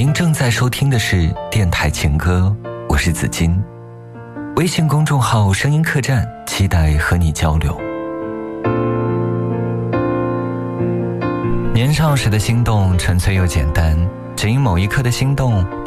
您正在收听的是电台情歌，我是子金。微信公众号声音客栈，期待和你交流。年少时的心动纯粹又简单，只因某一刻的心动